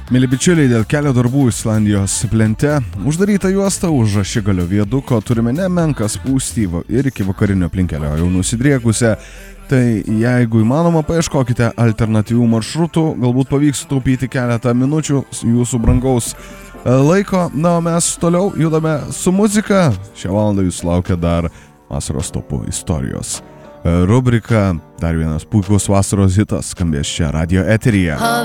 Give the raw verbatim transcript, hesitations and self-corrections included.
Mėly bičiuliai, dėl kelio darbų Islandijos plente uždaryta juosta už Ašigalio viaduko, turime nemenką spūstį ir iki vakarinio aplinkelio jau nusidriekusią. Tai jeigu įmanoma, paieškokite alternatyvių maršrutų, galbūt pavyks sutaupyti keletą minučių jūsų brangaus laiko. Na, o mes toliau judame su muzika. Šią valandą jūs laukia dar vasaros topų istorijos rubrika. Dar vienas puikus vasaros hitas skambės čia radio eteryje.